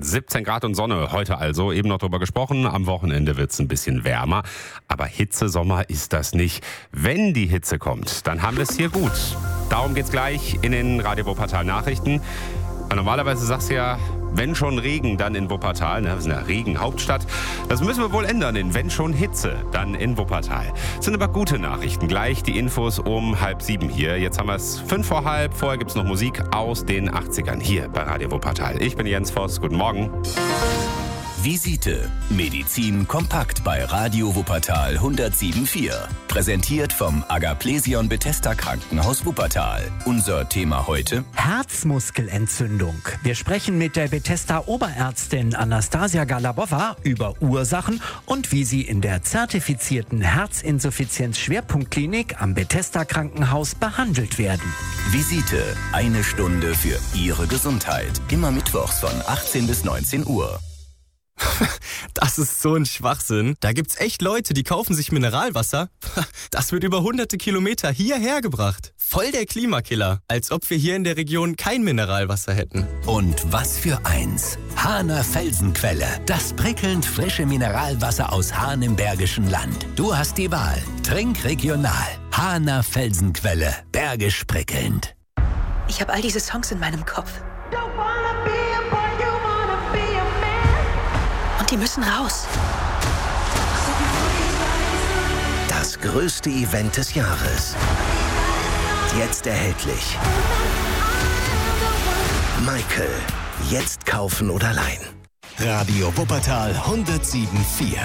17 Grad und Sonne heute also, eben noch drüber gesprochen. Am Wochenende wird es ein bisschen wärmer. Aber Hitzesommer ist das nicht. Wenn die Hitze kommt, dann haben wir es hier gut. Darum geht's gleich in den Radio Wuppertal Nachrichten. Normalerweise sagst du ja, wenn schon Regen, dann in Wuppertal. Wir sind ja Regenhauptstadt. Das müssen wir wohl ändern in wenn schon Hitze, dann in Wuppertal. Das sind aber gute Nachrichten. Gleich die Infos um 6:30 hier. Jetzt haben wir es 5:05. Vorher gibt es noch Musik aus den 80ern hier bei Radio Wuppertal. Ich bin Jens Voss. Guten Morgen. Visite. Medizin kompakt bei Radio Wuppertal 107.4. Präsentiert vom Agaplesion Bethesda Krankenhaus Wuppertal. Unser Thema heute: Herzmuskelentzündung. Wir sprechen mit der Bethesda Oberärztin Anastasia Galabova über Ursachen und wie sie in der zertifizierten Herzinsuffizienz-Schwerpunktklinik am Bethesda Krankenhaus behandelt werden. Visite. 1 Stunde für Ihre Gesundheit. Immer mittwochs von 18 bis 19 Uhr. Das ist so ein Schwachsinn. Da gibt's echt Leute, die kaufen sich Mineralwasser. Das wird über hunderte Kilometer hierher gebracht. Voll der Klimakiller. Als ob wir hier in der Region kein Mineralwasser hätten. Und was für eins. Hahner Felsenquelle. Das prickelnd frische Mineralwasser aus Hahn im Bergischen Land. Du hast die Wahl. Trink regional. Hahner Felsenquelle. Bergisch prickelnd. Ich habe all diese Songs in meinem Kopf. Und die müssen raus. Das größte Event des Jahres. Jetzt erhältlich. Michael. Jetzt kaufen oder leihen. Radio Wuppertal 107.4.